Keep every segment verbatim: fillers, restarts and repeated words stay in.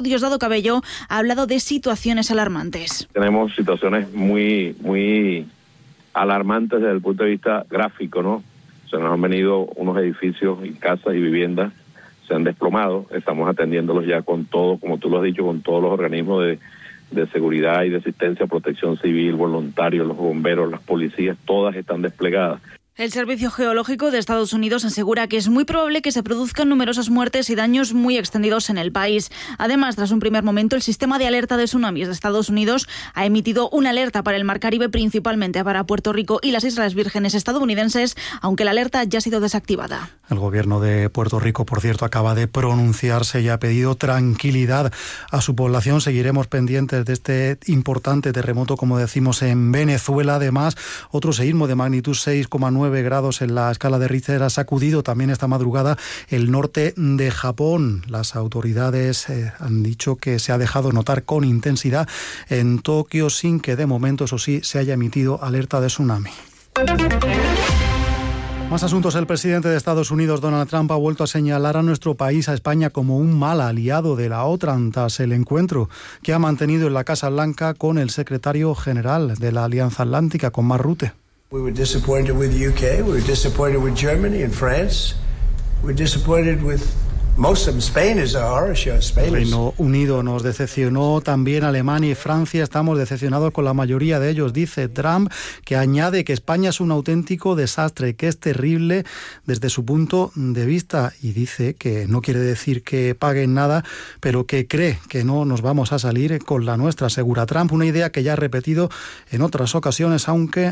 Diosdado Cabello ha hablado de situaciones alarmantes. Tenemos situaciones muy, muy alarmantes desde el punto de vista gráfico, ¿no? Se nos han venido unos edificios y casas y viviendas, se han desplomado, estamos atendiéndolos ya con todo, como tú lo has dicho, con todos los organismos de, de seguridad y de asistencia, protección civil, voluntarios, los bomberos, las policías, todas están desplegadas. El Servicio Geológico de Estados Unidos asegura que es muy probable que se produzcan numerosas muertes y daños muy extendidos en el país. Además, tras un primer momento, el sistema de alerta de tsunamis de Estados Unidos ha emitido una alerta para el Mar Caribe, principalmente para Puerto Rico y las Islas Vírgenes estadounidenses, aunque la alerta ya ha sido desactivada. El gobierno de Puerto Rico, por cierto, acaba de pronunciarse y ha pedido tranquilidad a su población. Seguiremos pendientes de este importante terremoto, como decimos, en Venezuela. Además, otro seísmo de magnitud seis coma nueve grados en la escala de Richter ha sacudido también esta madrugada el norte de Japón. Las autoridades eh, han dicho que se ha dejado notar con intensidad en Tokio, sin que de momento, eso sí, se haya emitido alerta de tsunami. Más asuntos. El presidente de Estados Unidos, Donald Trump, ha vuelto a señalar a nuestro país, a España, como un mal aliado de la OTAN tras el encuentro que ha mantenido en la Casa Blanca con el secretario general de la Alianza Atlántica, con Mark Rutte. We were disappointed with the U K, we were disappointed with Germany and France, we were disappointed with most of them. Spain is a horror show. Spain is... Reino Unido nos decepcionó, también Alemania y Francia. Estamos decepcionados con la mayoría de ellos, dice Trump, que añade que España es un auténtico desastre, que es terrible desde su punto de vista, y dice que no quiere decir que paguen nada, pero que cree que no nos vamos a salir con la nuestra, asegura Trump, una idea que ya ha repetido en otras ocasiones, aunque...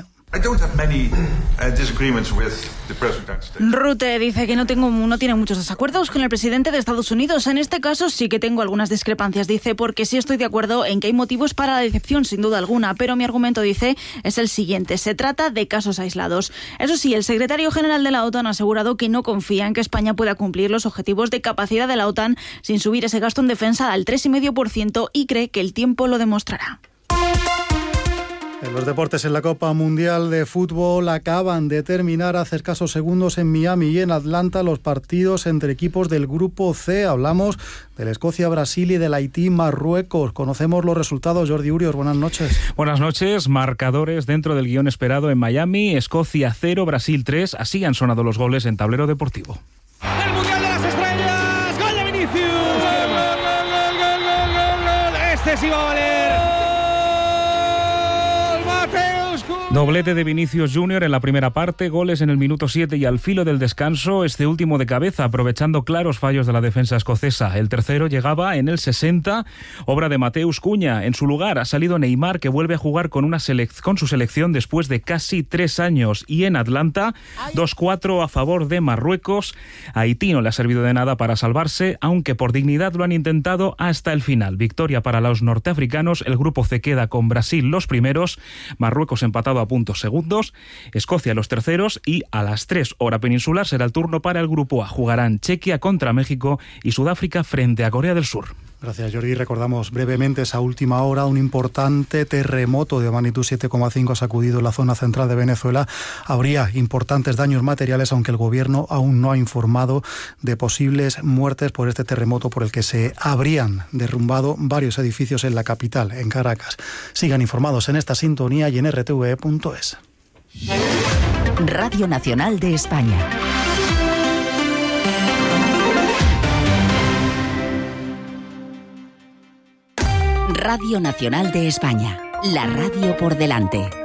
Rutte dice que no tengo, no tiene muchos desacuerdos con el presidente de Estados Unidos. En este caso sí que tengo algunas discrepancias, dice, porque sí estoy de acuerdo en que hay motivos para la decepción, sin duda alguna, pero mi argumento, dice, es el siguiente: se trata de casos aislados. Eso sí, el secretario general de la OTAN ha asegurado que no confía en que España pueda cumplir los objetivos de capacidad de la OTAN sin subir ese gasto en defensa al tres coma cinco por ciento y cree que el tiempo lo demostrará. En los deportes, en la Copa Mundial de Fútbol acaban de terminar hace escasos segundos en Miami y en Atlanta los partidos entre equipos del Grupo C. Hablamos del Escocia-Brasil y del Haití-Marruecos. Conocemos los resultados. Jordi Urios, buenas noches. Buenas noches. Marcadores dentro del guión esperado en Miami. Escocia cero, Brasil tres. Así han sonado los goles en tablero deportivo. ¡El Mundial de las Estrellas! ¡Gol de Vinicius! ¡Gol, gol, gol, gol, gol, gol, gol! ¡Este sí va a valer! Doblete de Vinicius Junior en la primera parte, goles en el minuto siete y al filo del descanso, este último de cabeza, aprovechando claros fallos de la defensa escocesa. El tercero llegaba en el sesenta, obra de Mateus Cunha. En su lugar ha salido Neymar, que vuelve a jugar con, una selec- con su selección después de casi tres años. Y en Atlanta, dos cuatro a favor de Marruecos. Haití no le ha servido de nada para salvarse, aunque por dignidad lo han intentado hasta el final. Victoria para los norteafricanos. El grupo C queda con Brasil los primeros, Marruecos empatado a puntos segundos, Escocia los terceros, y a las tres hora peninsular será el turno para el grupo A. Jugarán Chequia contra México y Sudáfrica frente a Corea del Sur. Gracias, Jordi. Recordamos brevemente esa última hora. Un importante terremoto de magnitud siete coma cinco ha sacudido la zona central de Venezuela. Habría importantes daños materiales, aunque el gobierno aún no ha informado de posibles muertes por este terremoto, por el que se habrían derrumbado varios edificios en la capital, en Caracas. Sigan informados en esta sintonía y en r t v e punto es. Radio Nacional de España. Radio Nacional de España, la radio por delante.